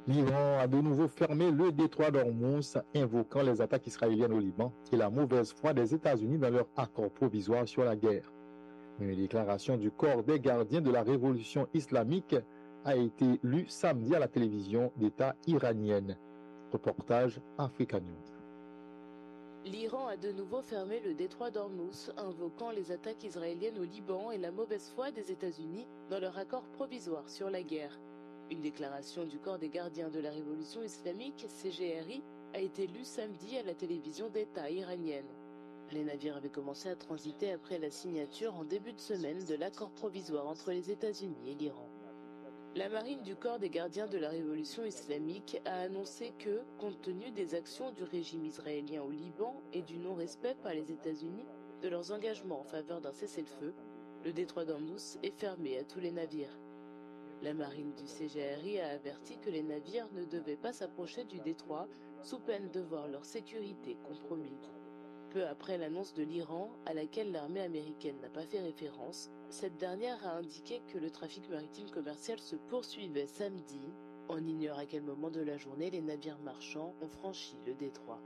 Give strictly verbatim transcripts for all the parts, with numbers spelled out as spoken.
L'Iran a de nouveau fermé le détroit d'Ormuz, invoquant les attaques israéliennes au Liban et la mauvaise foi des États-Unis dans leur accord provisoire sur la guerre. Une déclaration du corps des gardiens de la révolution islamique a été lue samedi à la télévision d'État iranienne. Reportage Africa News. L'Iran a de nouveau fermé le détroit d'Ormuz, invoquant les attaques israéliennes au Liban et la mauvaise foi des États-Unis dans leur accord provisoire sur la guerre. Une déclaration du corps des gardiens de la révolution islamique, C G R I, a été lue samedi à la télévision d'État iranienne. Les navires avaient commencé à transiter après la signature en début de semaine de l'accord provisoire entre les États-Unis et l'Iran. La marine du corps des gardiens de la révolution islamique a annoncé que, compte tenu des actions du régime israélien au Liban et du non-respect par les États-Unis de leurs engagements en faveur d'un cessez-le-feu, le détroit d'Ormuz est fermé à tous les navires. La marine du C G R I a averti que les navires ne devaient pas s'approcher du détroit sous peine de voir leur sécurité compromise. Peu après l'annonce de l'Iran, à laquelle l'armée américaine n'a pas fait référence, cette dernière a indiqué que le trafic maritime commercial se poursuivait samedi. On ignore à quel moment de la journée les navires marchands ont franchi le détroit.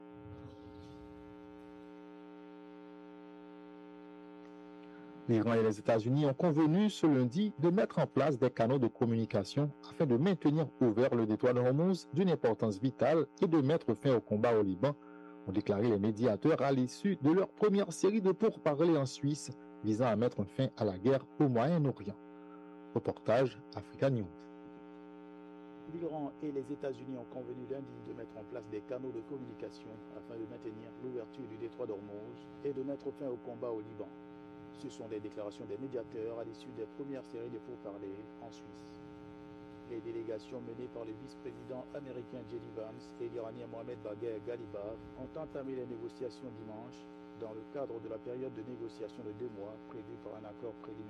L'Iran et les États-Unis ont convenu ce lundi de mettre en place des canaux de communication afin de maintenir ouvert le détroit d'Ormuz d'une importance vitale et de mettre fin au combat au Liban, ont déclaré les médiateurs à l'issue de leur première série de pourparlers en Suisse visant à mettre fin à la guerre au Moyen-Orient. Reportage Africa News. L'Iran et les États-Unis ont convenu lundi de mettre en place des canaux de communication afin de maintenir l'ouverture du détroit d'Ormuz et de mettre fin au combat au Liban. Ce sont des déclarations des médiateurs à l'issue des premières séries de pourparlers en Suisse. Les délégations menées par le vice-président américain J D Vance et l'Iranien Mohamed Bagher Ghalibaf ont entamé les négociations dimanche dans le cadre de la période de négociation de deux mois prévue par un accord préliminaire.